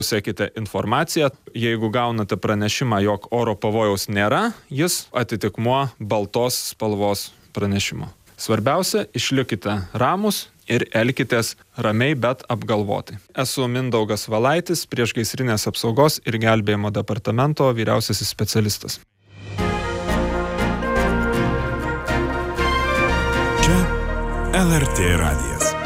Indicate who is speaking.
Speaker 1: Sekite informaciją, jeigu gaunate pranešimą, jog oro pavojaus nėra, jis atitikmuo baltos spalvos pranešimo. Svarbiausia, išlikite ramus ir elkitės ramiai, bet apgalvotai. Esu Mindaugas Valaitis, priešgaisrinės apsaugos ir gelbėjimo departamento vyriausiasis specialistas.
Speaker 2: Čia LRT radijas.